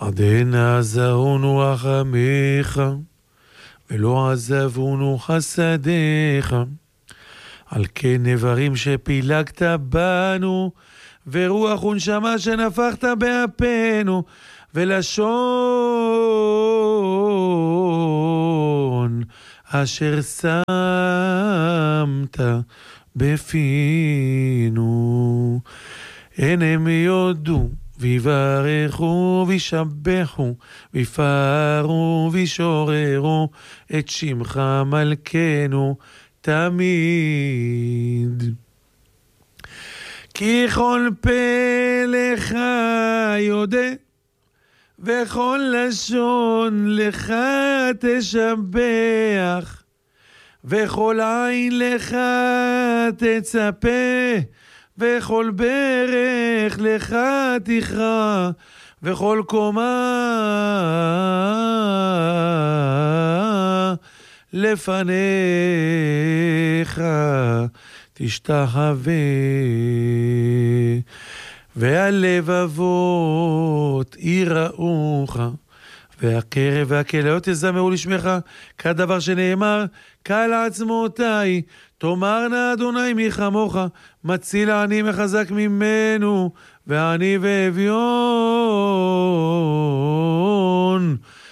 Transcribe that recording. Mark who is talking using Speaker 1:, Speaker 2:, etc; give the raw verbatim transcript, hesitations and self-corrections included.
Speaker 1: עדנה עזרונו רחמיך, ולא עזבונו חסדיך. על כן נברים שפילגת בנו, ורוח ונשמה שנפחת באפינו, ולשון אשר שמת בפינו. הן הם יודו ויברכו וישבחו ויפארו וישוררו את שמך מלכנו תמיד. כי כל פה לך יודע, וכל לשון לך תשבח, וכל עין לך תצפה, וכל ברך לך תכרע, וכל קומה לפניך תשתחווה. והלבבות יראוך, והקרב והכליות יזמרו לשמך, כדבר שנאמר, קל עצמותיי תאמרנה אדוני מי כמוך, מציל העני מחזק ממנו, ועני ואביון